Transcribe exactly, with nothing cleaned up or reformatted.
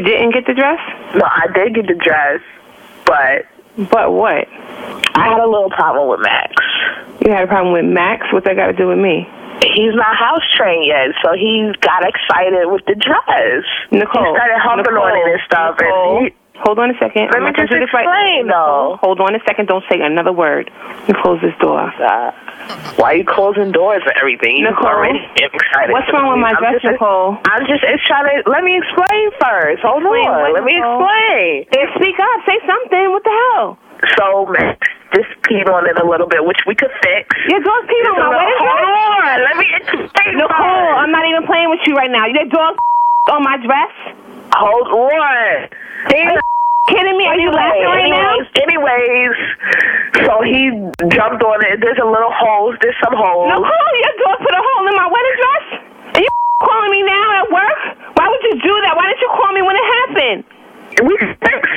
didn't get the dress? No, I did get the dress, but... But what? I had a little problem with Max. You had a problem with Max? What's that got to do with me? He's not house trained yet, so he got excited with the dress. Nicole. He started humping Nicole, on it and stuff. Nicole, and he, hold on a second. Let I'm me just explain, right. though. Hold on a second. Don't say another word. You close this door. Uh, why are you closing doors for everything? You Nicole, already excited. What's wrong with my I'm dress, just, Nicole? I'm just it's trying to... Let me explain first. Hold Explain on. what, Let me Nicole? explain. Hey, speak up. Say something. What the hell? So, Max just peed on it a little bit, which we could fix. Your dog peed on my wedding dress? Hold on. Let me explain Nicole, first. I'm not even playing with you right now. Your dog on my dress? Hold on. He's Are you kidding me? Are you anyway, laughing right anyways, now? Anyways, so he jumped on it. There's a little hole. There's some holes. Nicole, your dog put a hole in my wedding dress? Are you calling me now at work? Why would you do that? Why didn't you call me when it happened? We